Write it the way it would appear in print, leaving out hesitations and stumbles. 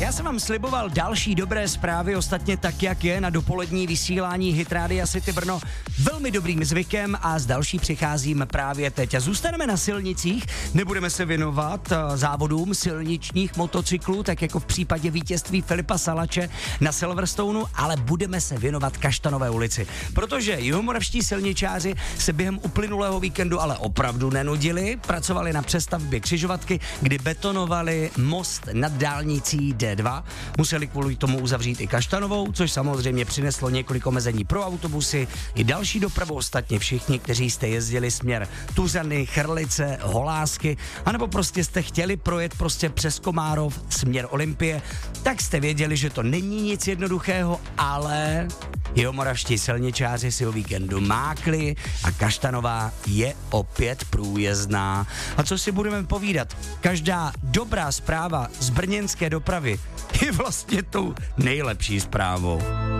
Já jsem vám sliboval další dobré zprávy, ostatně tak, jak je na dopolední vysílání Hit Rádia City Brno velmi dobrým zvykem a s další přicházím právě teď. A zůstaneme na silnicích, nebudeme se věnovat závodům silničních motocyklů, tak jako v případě vítězství Filipa Salače na Silverstoneu, ale budeme se věnovat Kaštanové ulici. Protože jihomoravští silničáři se během uplynulého víkendu ale opravdu nenudili, pracovali na přestavbě křižovatky, kdy betonovali most nad dálnicí D2. Museli kvůli tomu uzavřít i Kaštanovou, což samozřejmě přineslo několik omezení pro autobusy i další dopravu. Ostatně všichni, kteří jste jezdili směr Tuzany, Chrlice, Holásky, anebo prostě jste chtěli projet prostě přes Komárov směr Olympie, tak jste věděli, že to není nic jednoduchého, ale jihomoravští silničáři si o víkendu mákli a Kaštanová je opět průjezdná. A co si budeme povídat? Každá dobrá zpráva z brněnské dopravy je vlastně tou nejlepší zprávou.